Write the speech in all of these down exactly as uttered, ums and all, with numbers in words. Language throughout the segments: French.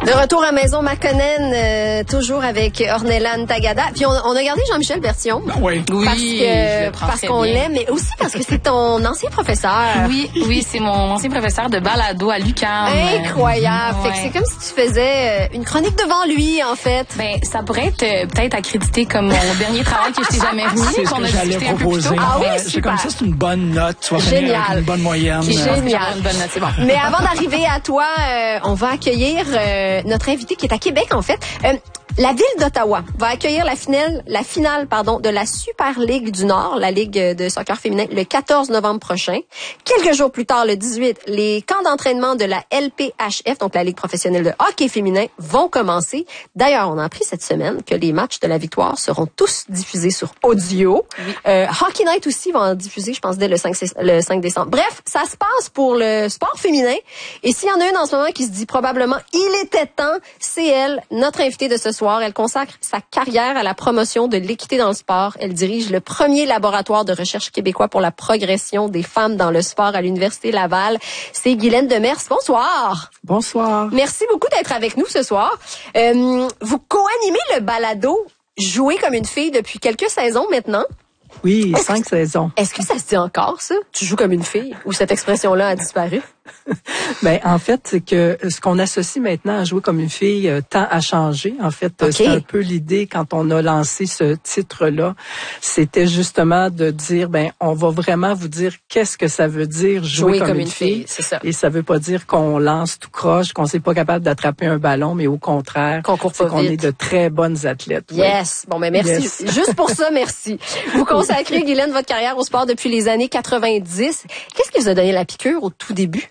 De retour à Maison Makonnen, euh, toujours avec Ornelan Tagada. Puis on, on a gardé Jean-Michel Bertillon. Oui, parce oui, que parce qu'on l'aime, mais aussi parce que c'est ton ancien professeur. Oui, oui, c'est mon ancien professeur de balado à l'U Q A M. Incroyable. Ouais. Fait que c'est comme si tu faisais une chronique devant lui, en fait. Ben, ça pourrait être euh, peut-être accrédité comme mon dernier travail que je t'ai jamais remis. C'est ce qu'on que a j'allais discuté un peu plus proposer. tôt. Ah oui, Ouais, super. c'est comme ça, c'est une bonne note. Tu vas finir Génial. avec une bonne moyenne. Je pense que Génial. j'aurai une bonne note, c'est bon. Mais avant d'arriver à toi, euh, on va accueillir euh, notre invité qui est à Québec, en fait. Euh, la ville d'Ottawa va accueillir la finale, la finale pardon, de la Super Ligue du Nord, la Ligue de soccer féminin, le quatorze novembre prochain. Quelques jours plus tard, le dix-huit, les camps d'entraînement de la L P H F, donc la Ligue professionnelle de hockey féminin, vont commencer. D'ailleurs, on a appris cette semaine que les matchs de la victoire seront tous diffusés sur audio. Oui. Euh, Hockey Night aussi va en diffuser, je pense, dès le cinq, le cinq décembre. Bref, ça se passe pour le sport féminin. Et s'il y en a une en ce moment qui se dit probablement « il était temps », c'est elle, notre invitée de ce soir. Elle consacre sa carrière à la promotion de l'équité dans le sport. Elle dirige le premier laboratoire de recherche québécois pour la progression des femmes dans le sport à l'Université Laval. C'est Guylaine Demers. Bonsoir. Bonsoir. Merci beaucoup d'être avec nous ce soir. Euh, vous co-animez le balado « Jouer comme une fille » depuis quelques saisons maintenant. Oui, cinq saisons. Est-ce que ça se dit encore, ça? Tu joues comme une fille? Ou cette expression-là a disparu? Ben en fait, c'est que ce qu'on associe maintenant à jouer comme une fille euh, tend à changer. En fait, okay. C'est un peu l'idée quand on a lancé ce titre-là, c'était justement de dire ben on va vraiment vous dire qu'est-ce que ça veut dire jouer, jouer comme, comme une fille. fille c'est ça. Et ça veut pas dire qu'on lance tout croche, qu'on n'est pas capable d'attraper un ballon, mais au contraire, qu'on court pas c'est qu'on vite. est de très bonnes athlètes. Yes. Oui. Bon, mais merci. Yes. Juste pour ça, merci. Vous consacrez, Guylaine, votre carrière au sport depuis les années quatre-vingt-dix. Qu'est-ce qui vous a donné la piqûre au tout début?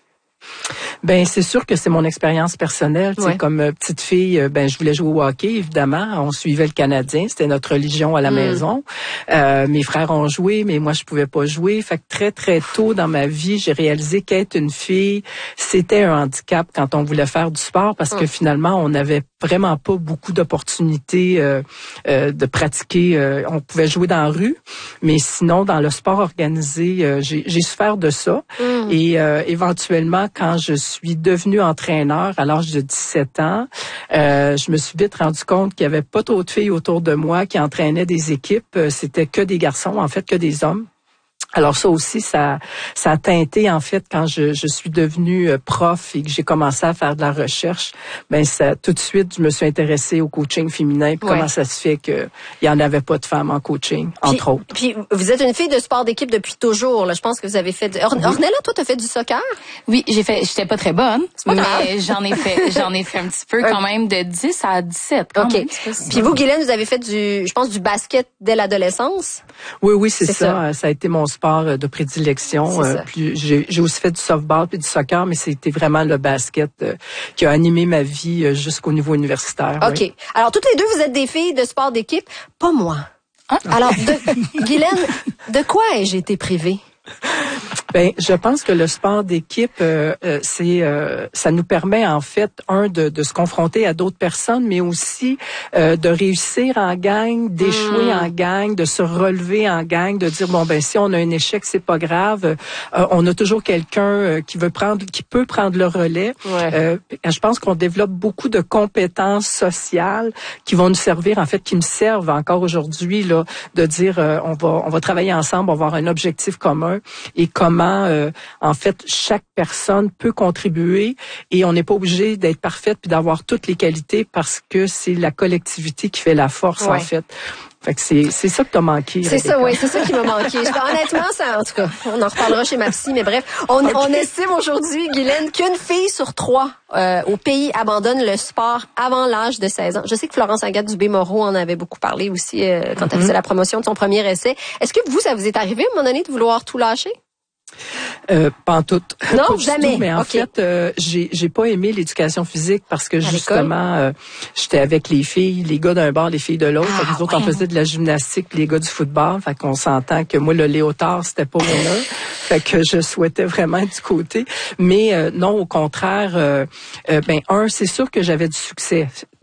Ben c'est sûr que c'est mon expérience personnelle. Ouais. Comme euh, petite fille, ben je voulais jouer au hockey évidemment. On suivait le Canadien, c'était notre religion à la mm. maison. Euh, mes frères ont joué, mais moi je pouvais pas jouer. Fait que très très tôt dans ma vie, j'ai réalisé qu'être une fille, c'était un handicap quand on voulait faire du sport parce mm. que finalement on n'avait vraiment pas beaucoup d'opportunités euh, euh, de pratiquer. Euh, on pouvait jouer dans la rue, mais sinon dans le sport organisé, euh, j'ai, j'ai souffert de ça. Mm. Et euh, éventuellement, quand je suis devenue entraîneur à l'âge de dix-sept ans, euh, je me suis vite rendu compte qu'il y avait pas trop de filles autour de moi qui entraînaient des équipes. C'était que des garçons, en fait, que des hommes. Alors ça aussi, ça, ça a teinté en fait quand je, je suis devenue prof et que j'ai commencé à faire de la recherche. Ben ça, tout de suite, je me suis intéressée au coaching féminin. Puis ouais. Comment ça se fait que il y en avait pas de femmes en coaching, puis, entre autres. Puis vous êtes une fille de sport d'équipe depuis toujours. Là. Je pense que vous avez fait. De... Or, oui. Ornella, toi, t'as fait du soccer? Oui, j'ai fait. J'étais pas très bonne, pas mais j'en ai fait. J'en ai fait un petit peu quand même de dix à dix-sept. Ok. Même, puis vous, Guylaine, vous avez fait du, je pense, du basket dès l'adolescence. Oui, oui, c'est, c'est ça. ça. Ça a été mon sport de prédilection. Euh, puis j'ai, j'ai aussi fait du softball puis du soccer, mais c'était vraiment le basket euh, qui a animé ma vie euh, jusqu'au niveau universitaire. OK. Oui. Alors, toutes les deux, vous êtes des filles de sport d'équipe. Pas moi. Hein? Alors, de, Guylaine, de quoi ai-je été privée? Ben, je pense que le sport d'équipe, euh, euh, c'est, euh, ça nous permet en fait un de, de se confronter à d'autres personnes, mais aussi euh, de réussir en gang, d'échouer mmh. en gang, de se relever en gang, de dire bon ben si on a un échec, c'est pas grave, euh, on a toujours quelqu'un euh, qui veut prendre, qui peut prendre le relais. Ouais. Euh, je pense qu'on développe beaucoup de compétences sociales qui vont nous servir en fait, qui nous servent encore aujourd'hui là, de dire euh, on va, on va travailler ensemble, on va avoir un objectif commun et comment Euh, en fait, chaque personne peut contribuer et on n'est pas obligé d'être parfaite puis d'avoir toutes les qualités parce que c'est la collectivité qui fait la force, ouais. en fait. Fait que c'est, c'est ça que t'as manqué. C'est Rebecca. Ça, oui, c'est ça qui m'a manqué. Honnêtement, ça, en tout cas, on en reparlera chez ma psy, mais bref, on, okay. on estime aujourd'hui, Guylaine, qu'une fille sur trois euh, au pays abandonne le sport avant l'âge de seize ans. Je sais que Florence Agathe Dubé-Moreau en avait beaucoup parlé aussi euh, quand mm-hmm. elle faisait la promotion de son premier essai. Est-ce que vous, ça vous est arrivé à un moment donné de vouloir tout lâcher? Euh, pas en tout. Non, pas jamais. Tout, mais en okay. fait, euh, j'ai j'ai pas aimé l'éducation physique parce que à justement, euh, j'étais avec les filles, les gars d'un bord, les filles de l'autre. Ah, nous autres, ouais. on faisait de la gymnastique, puis les gars du football. Fait qu'on s'entend que moi, le léotard, c'était pas mon heure. Fait que je souhaitais vraiment être du côté. Mais euh, non, au contraire, euh, euh, ben un, c'est sûr que j'avais du succès.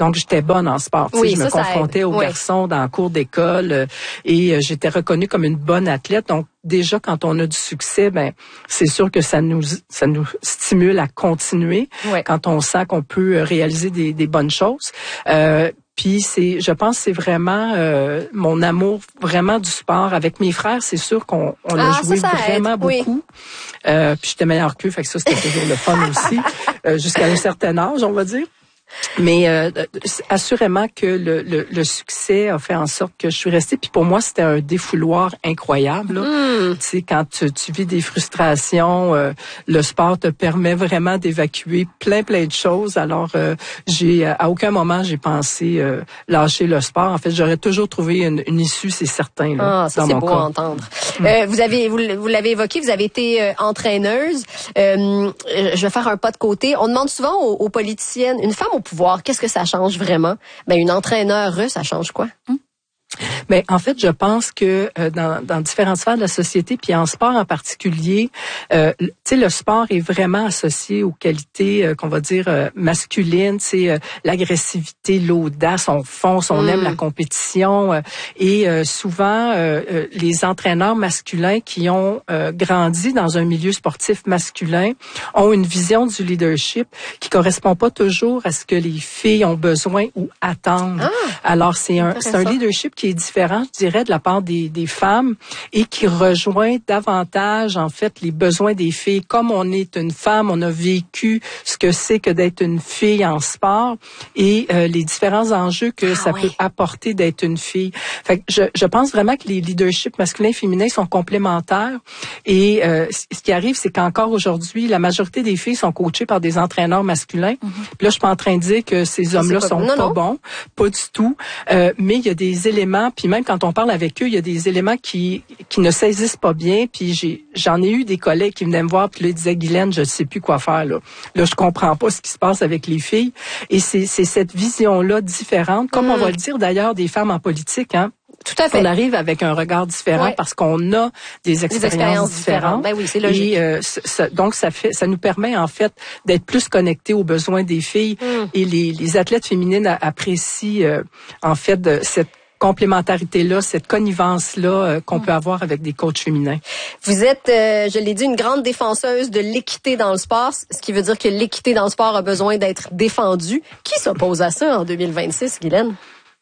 Donc, j'étais bonne en sport. Oui, je ça, me ça confrontais aide. aux Oui. garçons dans le cours d'école euh, et euh, j'étais reconnue comme une bonne athlète. Donc, déjà, quand on a du succès, ben c'est sûr que ça nous ça nous stimule à continuer. Oui. Quand on sent qu'on peut réaliser des, des bonnes choses. Euh, Puis c'est, je pense, que c'est vraiment euh, mon amour vraiment du sport. Avec mes frères, c'est sûr qu'on on a ah, joué ça, ça vraiment aide. beaucoup. Oui. Euh, puis j'étais meilleure qu'eux, fait que ça c'était toujours le fun aussi, euh, jusqu'à un certain âge, on va dire. Mais euh, assurément que le, le, le succès a fait en sorte que je suis restée. Puis pour moi, c'était un défouloir incroyable. Mm. Tu sais, quand tu, tu vis des frustrations, euh, le sport te permet vraiment d'évacuer plein, plein de choses. Alors, euh, j'ai à aucun moment j'ai pensé euh, lâcher le sport. En fait, j'aurais toujours trouvé une, une issue, c'est certain. Là, ah, ça dans c'est mon beau cas. à entendre. Mm. Euh, vous avez, vous, vous l'avez évoqué, vous avez été euh, entraîneuse. Euh, je vais faire un pas de côté. On demande souvent aux, aux politiciennes, une femme au pouvoir, qu'est-ce que ça change vraiment? Ben, une entraîneur, ça change quoi? Hum? Mais en fait, je pense que euh, dans, dans différentes sphères de la société, puis en sport en particulier, euh, tu sais, le sport est vraiment associé aux qualités euh, qu'on va dire euh, masculines, c'est euh, l'agressivité, l'audace, on fonce, on mm. aime la compétition, euh, et euh, souvent euh, euh, les entraîneurs masculins qui ont euh, grandi dans un milieu sportif masculin ont une vision du leadership qui correspond pas toujours à ce que les filles ont besoin ou attendent. Ah, alors c'est un c'est un leadership qui est différent, je dirais, de la part des, des femmes et qui rejoint davantage, en fait, les besoins des filles. Comme on est une femme, on a vécu ce que c'est que d'être une fille en sport et euh, les différents enjeux que ah, ça ouais. peut apporter d'être une fille. Fait que je, je pense vraiment que les leaderships masculins et féminins sont complémentaires et euh, ce qui arrive, c'est qu'encore aujourd'hui, la majorité des filles sont coachées par des entraîneurs masculins. Mm-hmm. Puis là, je suis pas en train de dire que ces hommes-là pas, sont non, pas non. bons, pas du tout, euh, mais il y a des éléments, puis même quand on parle avec eux, il y a des éléments qui qui ne saisissent pas bien, puis j'ai j'en ai eu des collègues qui venaient me voir, puis là, ils disaient, Guylaine, je sais plus quoi faire, là. Là, je comprends pas ce qui se passe avec les filles. Et c'est c'est cette vision-là différente, comme mmh. on va le dire d'ailleurs des femmes en politique, hein. Tout à fait. On arrive avec un regard différent ouais. parce qu'on a des expériences, des expériences différentes. différentes. Ben oui, c'est logique. Et euh, ça, donc ça fait, ça nous permet en fait d'être plus connectés aux besoins des filles. Mm. Et les, les athlètes féminines apprécient euh, en fait de cette complémentarité-là, cette connivence-là euh, qu'on mm. peut avoir avec des coachs féminins. Vous êtes, euh, je l'ai dit, une grande défenseuse de l'équité dans le sport, ce qui veut dire que l'équité dans le sport a besoin d'être défendue. Qui s'oppose à ça en deux mille vingt-six, Guylaine?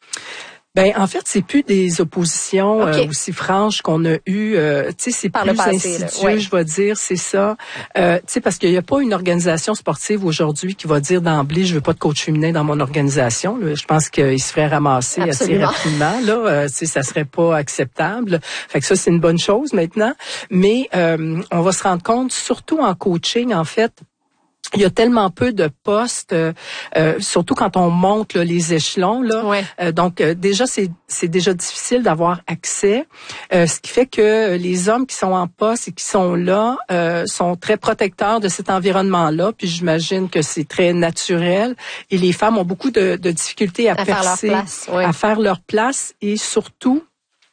Ben en fait, c'est plus des oppositions okay. euh, aussi franches qu'on a eues. Euh, tu sais, c'est Par plus passé, insidieux, ouais. je vais dire, c'est ça. Euh, tu sais, parce qu'il n'y a pas une organisation sportive aujourd'hui qui va dire d'emblée, je veux pas de coach féminin dans mon organisation. Là. Je pense qu'il se ferait ramasser Absolument. assez rapidement. Là, euh, tu sais, ça serait pas acceptable. Fait que ça, c'est une bonne chose maintenant. Mais euh, on va se rendre compte, surtout en coaching, en fait. Il y a tellement peu de postes, euh, euh, surtout quand on monte là, les échelons. Là. Ouais. Euh, donc euh, déjà, c'est, c'est déjà difficile d'avoir accès. Euh, ce qui fait que les hommes qui sont en poste et qui sont là euh, sont très protecteurs de cet environnement-là. Puis j'imagine que c'est très naturel. Et les femmes ont beaucoup de, de difficultés à, à percer, faire leur place, ouais. à faire leur place et surtout...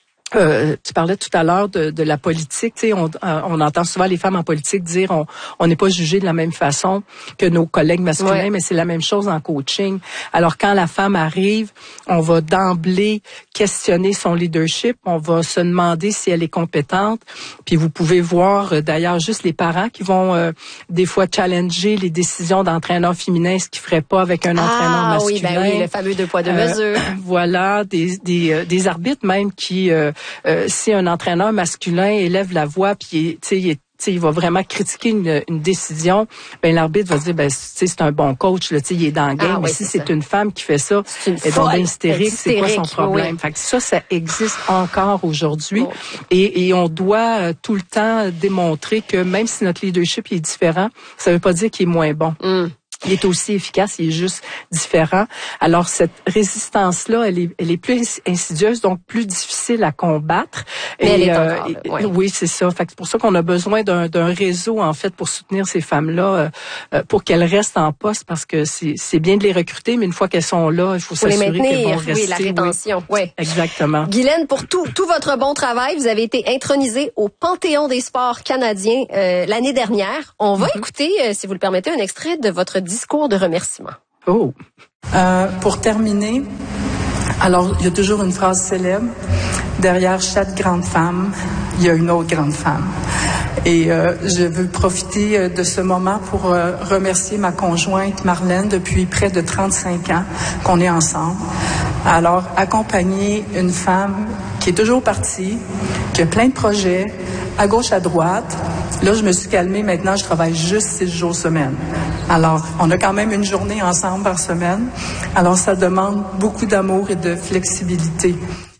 Euh, tu parlais tout à l'heure de, de la politique. Tu sais, on, on entend souvent les femmes en politique dire on on n'est pas jugé de la même façon que nos collègues masculins, ouais. mais c'est la même chose en coaching. Alors quand la femme arrive, on va d'emblée questionner son leadership, on va se demander si elle est compétente. Puis vous pouvez voir euh, d'ailleurs juste les parents qui vont euh, des fois challenger les décisions d'entraîneurs féminins, ce qu'ils feraient pas avec un ah, entraîneur masculin. Oui, ben oui, le fameux deux poids deux euh, mesures. Voilà, des des euh, des arbitres même qui euh, Euh, si un entraîneur masculin élève la voix puis tu sais il est T'sais, il va vraiment critiquer une, une décision, ben l'arbitre va se dire ben c'est un bon coach là, il est dans le game. Ah, mais oui, si c'est, c'est une femme qui fait ça, c'est elle est donc bien hystérique, c'est quoi son problème? Oui. Fait que ça, ça existe encore aujourd'hui. Bon. Et, et on doit euh, tout le temps démontrer que même si notre leadership est différent, ça veut pas dire qu'il est moins bon. Mm. Il est aussi efficace, il est juste différent. Alors cette résistance-là, elle est, elle est plus insidieuse, donc plus difficile à combattre. Mais et, elle est euh, encore, et, ouais. Oui, c'est ça. Fait que c'est pour ça qu'on a besoin d'un, d'un réseau en fait pour soutenir ces femmes-là, euh, pour qu'elles restent en poste, parce que c'est, c'est bien de les recruter, mais une fois qu'elles sont là, il faut, faut s'assurer qu'elles vont rester. Oui, la rétention. Oui. oui. Exactement. Guylaine, pour tout, tout votre bon travail, vous avez été intronisée au Panthéon des sports canadiens euh, l'année dernière. On va mm-hmm. écouter, euh, si vous le permettez, un extrait de votre discours de remerciement. Oh. Euh, pour terminer, alors il y a toujours une phrase célèbre, derrière chaque grande femme, il y a une autre grande femme. Et euh, je veux profiter de ce moment pour euh, remercier ma conjointe Marlène depuis près de trente-cinq ans qu'on est ensemble. Alors, accompagner une femme qui est toujours partie, qui a plein de projets, à gauche, à droite. Là, je me suis calmée. Maintenant, je travaille juste six jours semaine. Alors, on a quand même une journée ensemble par semaine. Alors, ça demande beaucoup d'amour et de flexibilité.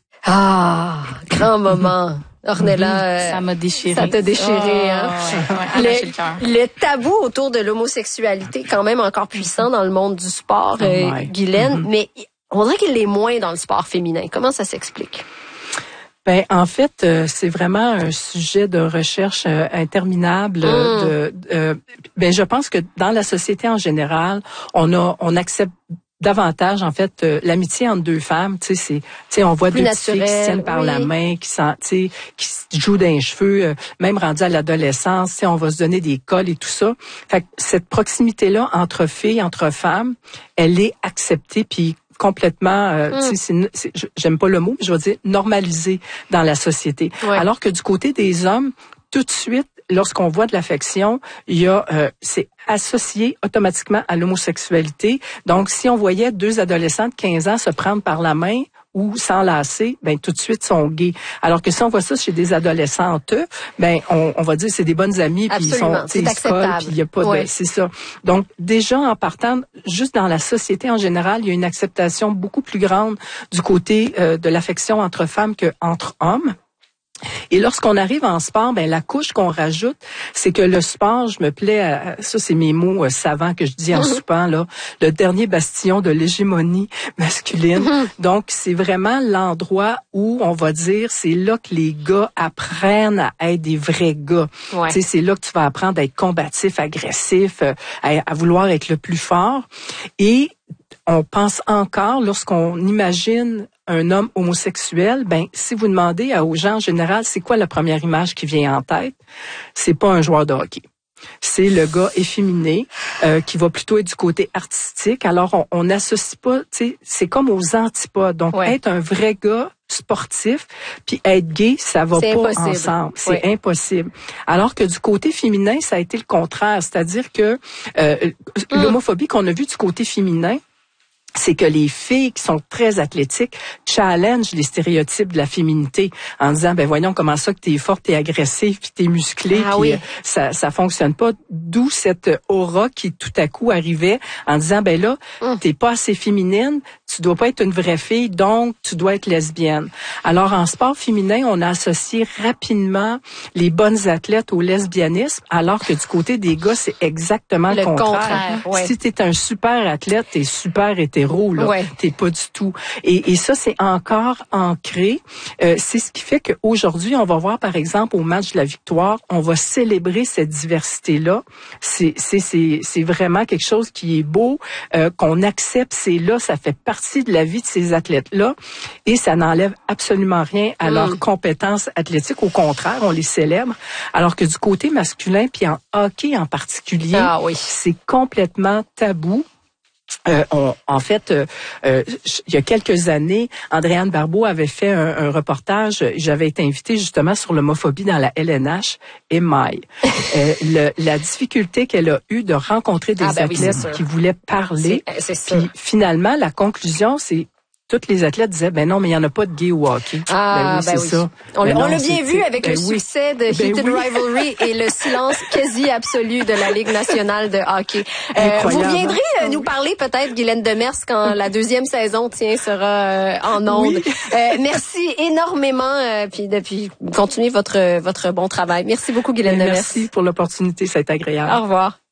Ah, grand moment. Ornella, euh, ça m'a déchiré. Ça t'a déchiré, oh, hein? Ouais, ouais, le, le, le tabou autour de l'homosexualité, quand même encore puissant dans le monde du sport, oh euh, Guylaine, mm-hmm. mais on dirait qu'il l'est moins dans le sport féminin. Comment ça s'explique? Ben en fait, euh, c'est vraiment un sujet de recherche euh, interminable. Mm. De, euh, ben je pense que dans la société en général, on a, on accepte davantage en fait euh, l'amitié entre deux femmes, tu sais, c'est, tu sais, on voit plus deux petites filles qui se tiennent par oui. la main, qui s'en, tu sais, qui se jouent dans les cheveux, euh, même rendu à l'adolescence, tu sais, on va se donner des cols et tout ça. Fait que cette proximité là entre filles, entre femmes, elle est acceptée puis complètement, euh, mm. tu sais, c'est, c'est, j'aime pas le mot, mais je veux dire normalisée dans la société. Ouais. Alors que du côté des hommes, tout de suite, lorsqu'on voit de l'affection, il y a, euh, c'est associé automatiquement à l'homosexualité. Donc, si on voyait deux adolescents de quinze ans se prendre par la main ou s'enlacer, ben tout de suite sont gays. Alors que si on voit ça chez des adolescentes, ben on, on va dire c'est des bonnes amies puis ils sont, c'est ils se collent puis il y a pas ouais. de, c'est ça. Donc déjà en partant, juste dans la société en général, il y a une acceptation beaucoup plus grande du côté euh, de l'affection entre femmes que entre hommes. Et lorsqu'on arrive en sport, ben la couche qu'on rajoute, c'est que le sport, je me plais à, ça c'est mes mots euh, savants que je dis en soupant là, le dernier bastion de l'hégémonie masculine. Mm-hmm. Donc c'est vraiment l'endroit où on va dire c'est là que les gars apprennent à être des vrais gars. Ouais. Tu sais, c'est là que tu vas apprendre à être combatif, agressif, à, à vouloir être le plus fort. Et on pense encore, lorsqu'on imagine un homme homosexuel, ben si vous demandez aux gens en général, c'est quoi la première image qui vient en tête? C'est pas un joueur de hockey. C'est le gars efféminé euh, qui va plutôt être du côté artistique. Alors, on n'associe pas, tu sais, c'est comme aux antipodes. Donc, ouais. être un vrai gars sportif puis être gay, ça va c'est pas impossible. ensemble. C'est ouais. impossible. Alors que du côté féminin, ça a été le contraire. C'est-à-dire que euh, mm. l'homophobie qu'on a vue du côté féminin, c'est que les filles qui sont très athlétiques challengent les stéréotypes de la féminité en disant ben voyons comment ça que t'es forte, t'es agressive, puis t'es musclée, ah, puis oui. euh, ça ça fonctionne pas. D'où cette aura qui tout à coup arrivait en disant ben là mm. t'es pas assez féminine, tu dois pas être une vraie fille, donc tu dois être lesbienne. Alors en sport féminin, on a associé rapidement les bonnes athlètes au lesbianisme, alors que du côté des gars c'est exactement le, le contraire. contraire ouais. Si t'es un super athlète, t'es super hétéro. Là, ouais. t'es pas du tout. Et, et ça, c'est encore ancré. Euh, c'est ce qui fait qu'aujourd'hui, on va voir, par exemple, au match de la victoire, on va célébrer cette diversité-là. C'est, c'est, c'est, c'est vraiment quelque chose qui est beau, euh, qu'on accepte. C'est là, ça fait partie de la vie de ces athlètes-là. Et ça n'enlève absolument rien à mm. leurs compétences athlétiques. Au contraire, on les célèbre. Alors que du côté masculin, puis en hockey en particulier, ah, oui. c'est complètement tabou. Euh, on, en fait, euh, euh, il y a quelques années, Andréane Barbeau avait fait un, un reportage. J'avais été invitée justement sur l'homophobie dans la L N H et Maille. euh, le, la difficulté qu'elle a eue de rencontrer des ah, ben athlètes oui, qui voulaient parler. C'est, c'est puis finalement, la conclusion, c'est tous les athlètes disaient, ben non, mais il n'y en a pas de gay au hockey. Ah, ben oui, c'est ben oui. ça. On, ben on non, l'a bien vu avec ben le oui. succès de ben Heated oui. Rivalry et le silence quasi absolu de la Ligue nationale de hockey. Euh, vous viendrez euh, nous parler peut-être, Guylaine Demers, quand la deuxième saison tiens, sera euh, en ondes. Oui. euh, merci énormément, euh, puis depuis continuez votre votre bon travail. Merci beaucoup, Guylaine Demers. Merci pour l'opportunité, c'est agréable. Au revoir.